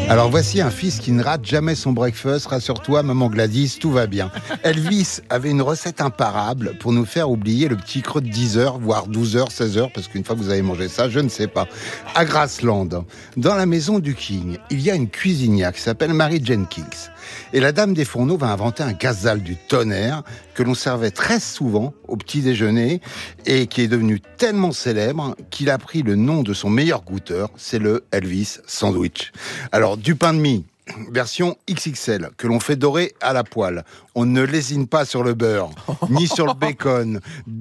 Alors voici un fils qui ne rate jamais son breakfast. Rassure-toi, maman Gladys, tout va bien. Elvis avait une recette imparable pour nous faire oublier le petit creux de 10h, voire 12h, 16h, parce qu'une fois que vous avez mangé ça, je ne sais pas. À Grassland, dans la maison du King, il y a une cuisinière qui s'appelle Mary Jenkins. Et la dame des fourneaux va inventer un gazelle du tonnerre que l'on servait très souvent au petit déjeuner et qui est devenu tellement célèbre qu'il a pris le nom de son meilleur goûteur, c'est le Elvis Sandwich. Alors, du pain de mie, version XXL, que l'on fait dorer à la poêle. On ne lésine pas sur le beurre, ni sur le bacon.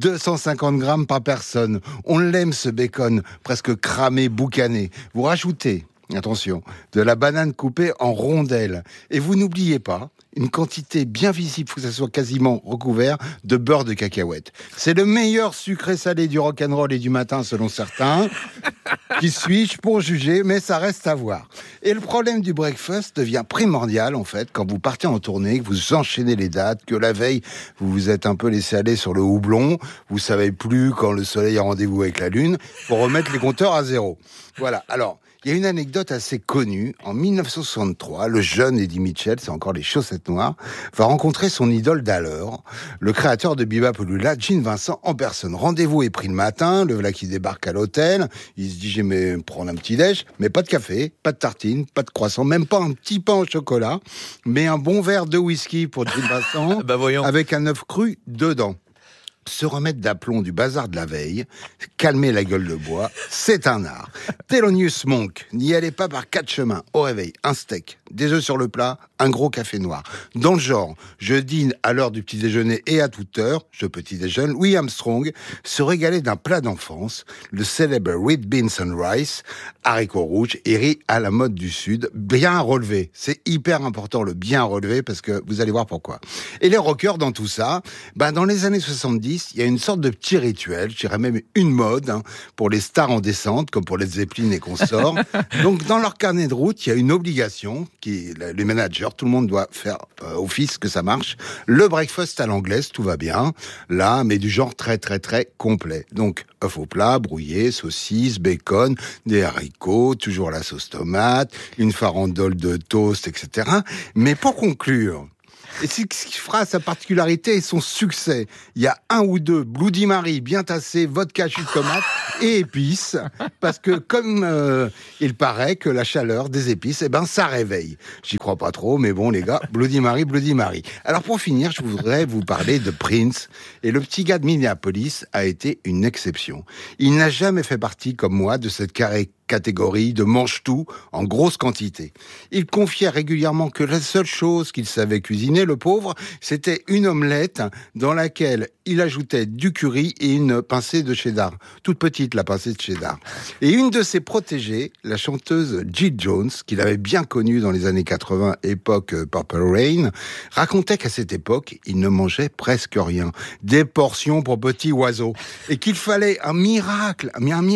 250 grammes par personne. On l'aime, ce bacon, presque cramé, boucané. Vous rajoutez, attention, de la banane coupée en rondelles. Et vous n'oubliez pas, une quantité bien visible, il faut que ça soit quasiment recouvert, de beurre de cacahuète. C'est le meilleur sucré salé du rock'n'roll et du matin, selon certains. Qui suis-je pour juger, mais ça reste à voir. Et le problème du breakfast devient primordial, en fait, quand vous partez en tournée, que vous enchaînez les dates, que la veille, vous vous êtes un peu laissé aller sur le houblon, vous savez plus quand le soleil a rendez-vous avec la lune, pour remettre les compteurs à zéro. Voilà. Alors, il y a une anecdote assez connue. En 1963, le jeune Eddie Mitchell, c'est encore les chaussettes noires, va rencontrer son idole d'alors, le créateur de Bebop Lula, Gene Vincent, en personne. Rendez-vous est pris le matin, le voilà qui débarque à l'hôtel. Il se dit, j'aime prendre un petit déj, mais pas de café, pas de tartine, pas de croissant, même pas un petit pain au chocolat, mais un bon verre de whisky pour Gene Vincent, avec un œuf cru dedans. Se remettre d'aplomb du bazar de la veille, calmer la gueule de bois, c'est un art. Thelonious Monk, n'y allez pas par 4 chemins. Au réveil, un steak, des œufs sur le plat, un gros café noir. Dans le genre, je dîne à l'heure du petit déjeuner et à toute heure, je petit déjeune. Louis Armstrong se régalait d'un plat d'enfance, le célèbre Red Beans and Rice, haricots rouges et riz à la mode du Sud, bien relevé. C'est hyper important, le bien relevé, parce que vous allez voir pourquoi. Et les rockers dans tout ça, dans les années 70, il y a une sorte de petit rituel, je dirais même une mode, pour les stars en descente, comme pour les Zeppelin et consorts. Donc, dans leur carnet de route, il y a une obligation, les managers, tout le monde doit faire office que ça marche. Le breakfast à l'anglaise, tout va bien. Là, mais du genre très, très, très complet. Donc, œufs au plat, brouillé, saucisses, bacon, des haricots, toujours la sauce tomate, une farandole de toast, etc. Mais pour conclure, et c'est ce qui fera sa particularité et son succès. Il y a 1 ou 2 Bloody Mary bien tassés, vodka, jus de tomate et épices. Parce que comme il paraît que la chaleur des épices, ça réveille. J'y crois pas trop, mais bon les gars, Bloody Mary, Bloody Mary. Alors pour finir, je voudrais vous parler de Prince. Et le petit gars de Minneapolis a été une exception. Il n'a jamais fait partie, comme moi, de cette catégorie de mange-tout en grosse quantité. Il confiait régulièrement que la seule chose qu'il savait cuisiner, le pauvre, c'était une omelette dans laquelle il ajoutait du curry et une pincée de cheddar. Toute petite, la pincée de cheddar. Et une de ses protégées, la chanteuse Jill Jones, qu'il avait bien connue dans les années 80, époque Purple Rain, racontait qu'à cette époque, il ne mangeait presque rien. Des portions pour petits oiseaux. Et qu'il fallait un miracle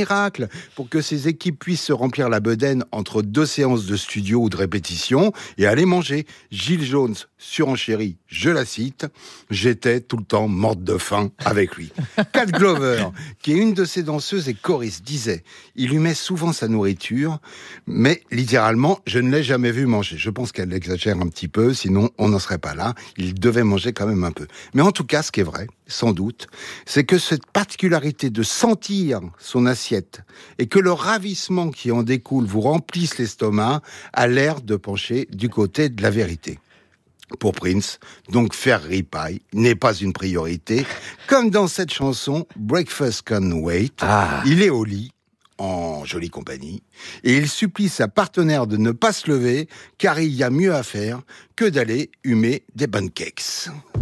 pour que ses équipes puissent se remplir la bedaine entre 2 séances de studio ou de répétition et aller manger. Jill Jones surenchérie, je la cite, « J'étais tout le temps morte de faim avec lui ». Cat Glover, qui est une de ses danseuses et choristes, disait « Il lui met souvent sa nourriture, mais littéralement, je ne l'ai jamais vu manger ». Je pense qu'elle exagère un petit peu, sinon on n'en serait pas là. Il devait manger quand même un peu. Mais en tout cas, ce qui est vrai, sans doute, c'est que cette particularité de sentir son assiette et que le ravissement qui en découle vous remplisse l'estomac a l'air de pencher du côté de la vérité. Pour Prince, donc faire ripaille n'est pas une priorité. Comme dans cette chanson, Breakfast Can Wait, il est au lit, en jolie compagnie, et il supplie sa partenaire de ne pas se lever, car il y a mieux à faire que d'aller humer des pancakes.